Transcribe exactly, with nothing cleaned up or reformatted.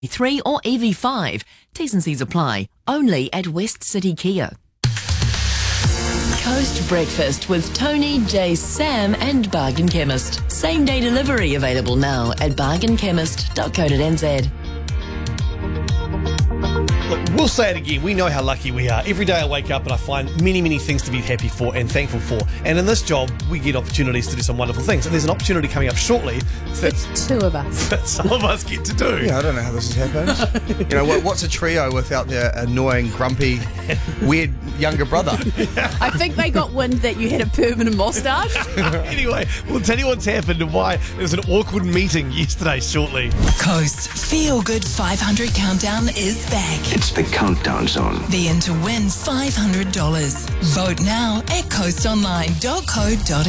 three or E V five. T's and C's apply. Only at West City Kia. Coast Breakfast with Tony, Jay, Sam and Bargain Chemist. Same day delivery available now at bargain chemist dot co dot n z. Look, we'll say it again. We know how lucky we are. Every day I wake up and I find many, many things to be happy for and thankful for. And in this job, we get opportunities to do some wonderful things. And there's an opportunity coming up shortly that, Two of us. that some of us get to do. Yeah, I don't know how this has happened. You know, what, what's a trio without their annoying, grumpy, weird younger brother? I think they got wind that you had a permanent moustache. Anyway, we'll tell you what's happened and why there was an awkward meeting yesterday shortly. Coast Feel Good five hundred Countdown is back. It's the Countdown Zone. Be in to win five hundred dollars. Vote now at coast online dot co dot n z.